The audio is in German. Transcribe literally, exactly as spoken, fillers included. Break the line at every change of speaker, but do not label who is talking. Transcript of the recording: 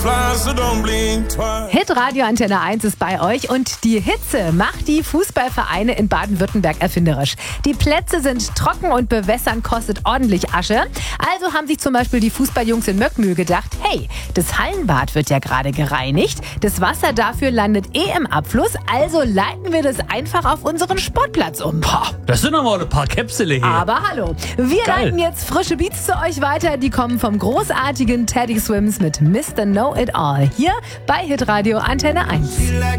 Hitradio Antenne eins ist bei euch und die Hitze macht die Fußballvereine in Baden-Württemberg erfinderisch. Die Plätze sind trocken und bewässern kostet ordentlich Asche. Also haben sich zum Beispiel die Fußballjungs in Möckmühl gedacht, hey, das Hallenbad wird ja gerade gereinigt, das Wasser dafür landet eh im Abfluss, also leiten wir das einfach auf unseren Sportplatz um.
Boah, das sind aber ein paar Käpsele hier.
Aber hallo, wir
Geil.
leiten jetzt frische Beats zu euch weiter, die kommen vom großartigen Teddy Swims mit Mister Know It All hier bei Hitradio Antenne eins.